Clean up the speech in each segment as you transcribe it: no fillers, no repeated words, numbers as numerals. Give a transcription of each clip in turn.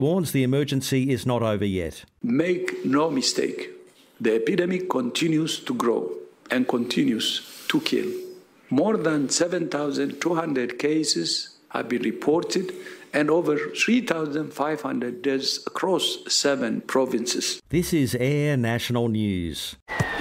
warns the emergency is not over yet. Make no mistake, the epidemic continues to grow and continues to kill. More than 7,200 cases have been reported and over 3,500 deaths across 7 provinces. This is Air National News.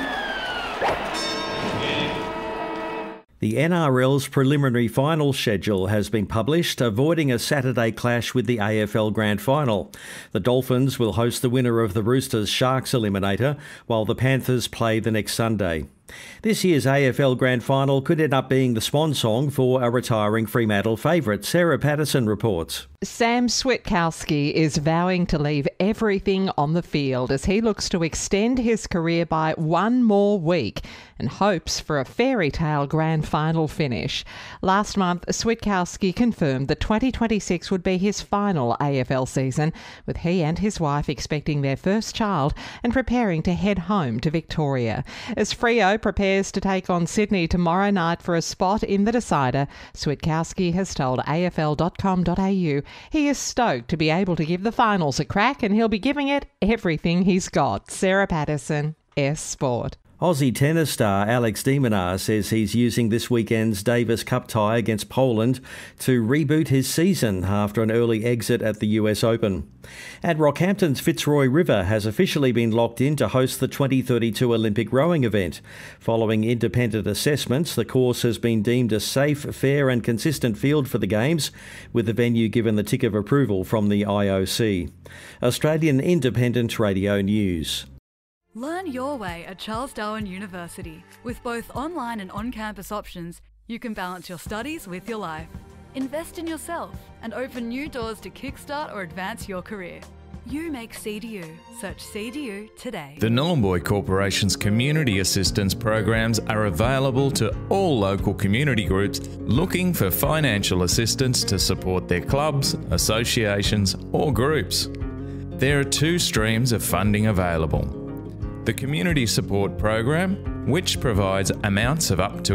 The NRL's preliminary final schedule has been published, avoiding a Saturday clash with the AFL Grand Final. The Dolphins will host the winner of the Roosters-Sharks eliminator, while the Panthers play the next Sunday. This year's AFL Grand Final could end up being the swan song for a retiring Fremantle favourite. Sarah Patterson reports. Sam Switkowski is vowing to leave everything on the field as he looks to extend his career by one more week and hopes for a fairy tale grand final finish. Last month, Switkowski confirmed that 2026 would be his final AFL season, with he and his wife expecting their first child and preparing to head home to Victoria. As Freo prepares to take on Sydney tomorrow night for a spot in the decider, Switkowski has told AFL.com.au he is stoked to be able to give the finals a crack and he'll be giving it everything he's got. Sarah Patterson, S Sport. Aussie tennis star Alex de Minaur says he's using this weekend's Davis Cup tie against Poland to reboot his season after an early exit at the US Open. At Rockhampton's Fitzroy River has officially been locked in to host the 2032 Olympic rowing event. Following independent assessments, the course has been deemed a safe, fair and consistent field for the Games, with the venue given the tick of approval from the IOC. Australian Independent Radio News. Learn your way at Charles Darwin University. With both online and on-campus options, you can balance your studies with your life. Invest in yourself and open new doors to kickstart or advance your career. You make CDU. Search CDU today. The Nhulunbuy Corporation's community assistance programs are available to all local community groups looking for financial assistance to support their clubs, associations or groups. There are 2 streams of funding available. The Community Support Program, which provides amounts of up to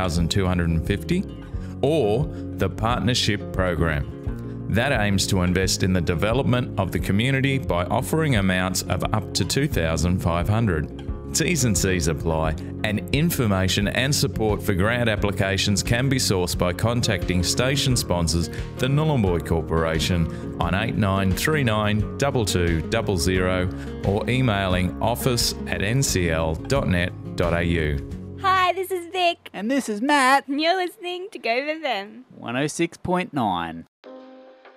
$1,250, or the Partnership Program. That aims to invest in the development of the community by offering amounts of up to $2,500. T's and C's apply, and information and support for grant applications can be sourced by contacting station sponsors, the Nhulunbuy Corporation, on 8939 2200 or emailing office@ncl.net.au. Hi, this is Vic. And this is Matt. And you're listening to Go FM 106.9.